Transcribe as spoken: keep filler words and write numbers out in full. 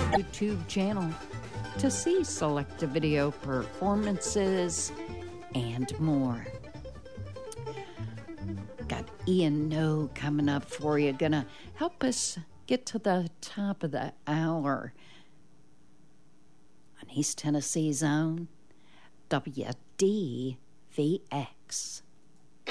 YouTube channel to see selected video performances and more. Got Ian No coming up for you, gonna help us get to the top of the hour on East Tennessee's own W D V X.